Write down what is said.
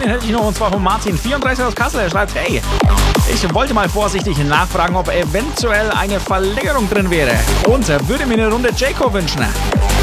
einen hätte ich noch, und zwar von Martin, 34 aus Kassel. Er schreibt, hey, ich wollte mal vorsichtig nachfragen, ob eventuell eine Verlängerung drin wäre und würde mir eine Runde Jayco wünschen.